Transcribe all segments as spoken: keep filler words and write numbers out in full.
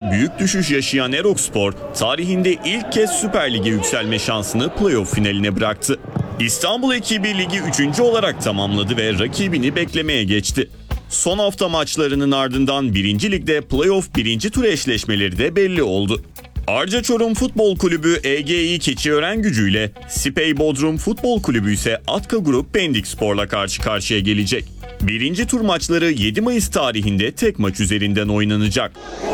büyük düşüş yaşayan Erokspor, tarihinde ilk kez Süper Lig'e yükselme şansını playoff finaline bıraktı. İstanbul ekibi ligi üçüncü olarak tamamladı ve rakibini beklemeye geçti. Son hafta maçlarının ardından birinci Lig'de playoff birinci tur eşleşmeleri de belli oldu. Arca Çorum Futbol Kulübü E G İ Keçiören Gücü'yle, Sipey Bodrum Futbol Kulübü ise Atka Grup Pendik Spor'la karşı karşıya gelecek. Birinci tur maçları yedi Mayıs tarihinde tek maç üzerinden oynanacak.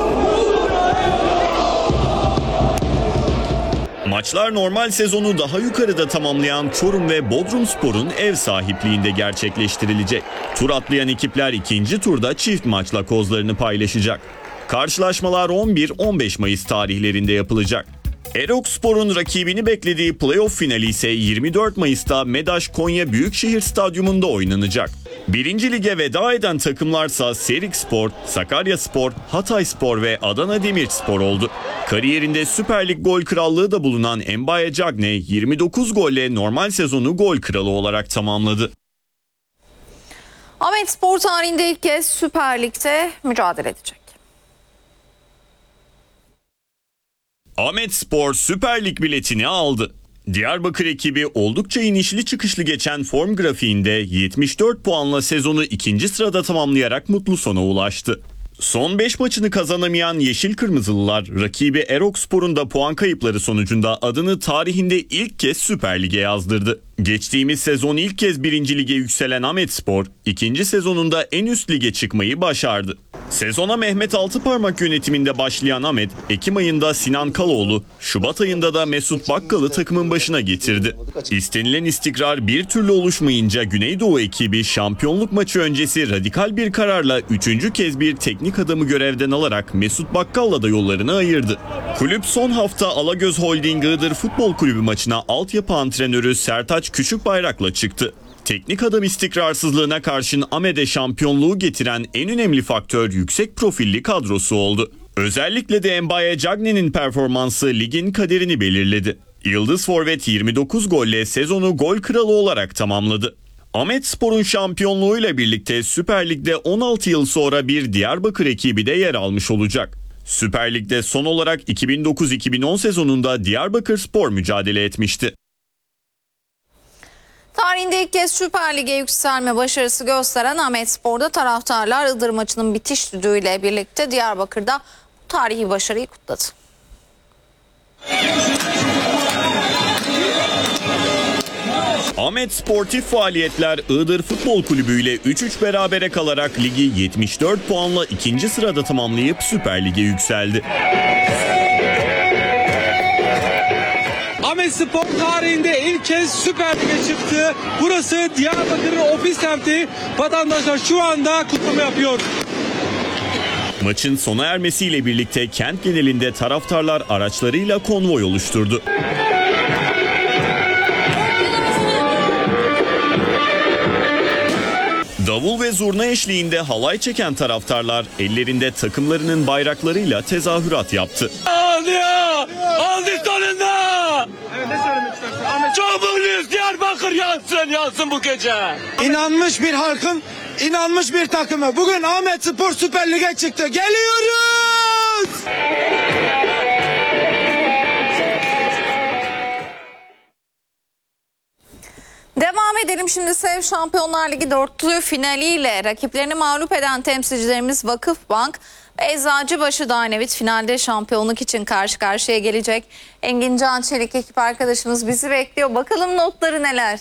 Maçlar normal sezonu daha yukarıda tamamlayan Çorum ve Bodrumspor'un ev sahipliğinde gerçekleştirilecek. Tur atlayan ekipler ikinci turda çift maçla kozlarını paylaşacak. Karşılaşmalar on bir on beş Mayıs tarihlerinde yapılacak. Erokspor'un rakibini beklediği playoff finali ise yirmi dört Mayıs'ta Medaş Konya Büyükşehir Stadyumunda oynanacak. Birinci Lig'e veda eden takımlarsa Serikspor, Sakaryaspor, Hatayspor ve Adana Demirspor oldu. Kariyerinde Süper Lig gol krallığı da bulunan Mbaye Cagne yirmi dokuz golle normal sezonu gol kralı olarak tamamladı. Ahmetspor tarihinde ilk kez Süper Lig'de mücadele edecek. Ahmetspor Süper Lig biletini aldı. Diyarbakır ekibi oldukça inişli çıkışlı geçen form grafiğinde yetmiş dört puanla sezonu ikinci sırada tamamlayarak mutlu sona ulaştı. Son beş maçını kazanamayan Yeşil Kırmızılılar, rakibi Erokspor'un da puan kayıpları sonucunda adını tarihinde ilk kez Süper Lig'e yazdırdı. Geçtiğimiz sezon ilk kez birinci Lig'e yükselen Ahmetspor, ikinci sezonunda en üst lige çıkmayı başardı. Sezona Mehmet Altıparmak yönetiminde başlayan Ahmet, Ekim ayında Sinan Kaloğlu, Şubat ayında da Mesut Bakkal'ı takımın başına getirdi. İstenilen istikrar bir türlü oluşmayınca Güneydoğu ekibi şampiyonluk maçı öncesi radikal bir kararla üçüncü kez bir teknik adamı görevden alarak Mesut Bakkal'la da yollarını ayırdı. Kulüp son hafta Alagöz Holding Iğdır Futbol Kulübü maçına altyapı antrenörü Sertaç Küçükbayrak'la çıktı. Teknik adam istikrarsızlığına karşın Ahmet'e şampiyonluğu getiren en önemli faktör yüksek profilli kadrosu oldu. Özellikle de Mbaye Cagne'nin performansı ligin kaderini belirledi. Yıldız forvet yirmi dokuz golle sezonu gol kralı olarak tamamladı. Ahmetspor'un şampiyonluğuyla birlikte Süper Lig'de on altı yıl sonra bir Diyarbakır ekibi de yer almış olacak. Süper Lig'de son olarak iki bin dokuz iki bin on sezonunda Diyarbakırspor mücadele etmişti. Tarihinde ilk kez Süper Lig'e yükselme başarısı gösteren Ahmetspor'da taraftarlar Iğdır maçının bitiş düdüğüyle birlikte Diyarbakır'da bu tarihi başarıyı kutladı. Ahmet sportif faaliyetler Iğdır Futbol Kulübü ile üç üç berabere kalarak ligi yetmiş dört puanla ikinci sırada tamamlayıp Süper Lig'e yükseldi. Ahmetspor tarihinde ilk kez Süper Lig'e çıktı. Burası Diyarbakır'ın ofis semti. Vatandaşlar şu anda kutlama yapıyor. Maçın sona ermesiyle birlikte kent genelinde taraftarlar araçlarıyla konvoy oluşturdu. Davul ve zurna eşliğinde halay çeken taraftarlar ellerinde takımlarının bayraklarıyla tezahürat yaptı. Aldı ya! Aldı sonunda! Evet, ne söylemek istersin? Ahmet... Çok mutluyuz, Diyarbakır yansın, yansın bu gece. İnanmış bir halkın, inanmış bir takımı. Bugün Ahmetspor Süper Lig'e çıktı. Geliyoruz! Devam edelim şimdi SEV Şampiyonlar Ligi dörtlü finaliyle rakiplerini mağlup eden temsilcilerimiz Vakıfbank ve Eczacıbaşı Dynavit finalde şampiyonluk için karşı karşıya gelecek. Engin Can Çelik ekip arkadaşımız bizi bekliyor. Bakalım notları neler?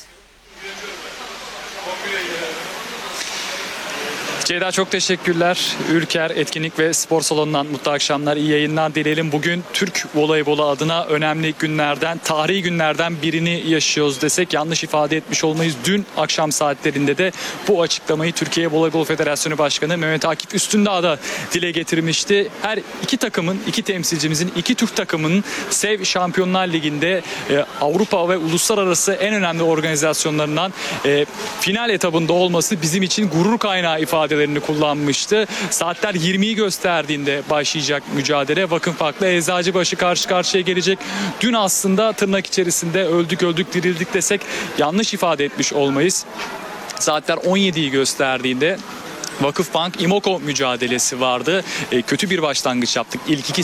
Ceyda çok teşekkürler. Ülker Etkinlik ve Spor Salonu'ndan mutlu akşamlar, iyi yayınlar dileyelim. Bugün Türk voleybolu adına önemli günlerden, tarihi günlerden birini yaşıyoruz desek yanlış ifade etmiş olmayız. Dün akşam saatlerinde de bu açıklamayı Türkiye Voleybol Federasyonu Başkanı Mehmet Akif Üstündağ da dile getirmişti. Her iki takımın, iki temsilcimizin, iki Türk takımının SEV Şampiyonlar Ligi'nde e, Avrupa ve uluslararası en önemli organizasyonlarından e, final etabında olması bizim için gurur kaynağı ifade kullanmıştı. Saatler yirmiyi gösterdiğinde başlayacak mücadele. Vakıfbank'la Eczacıbaşı karşı karşıya gelecek. Dün aslında tırnak içerisinde öldük öldük dirildik desek yanlış ifade etmiş olmayız. Saatler on yediyi gösterdiğinde Vakıfbank İmoko mücadelesi vardı. E, kötü bir başlangıç yaptık. İlk iki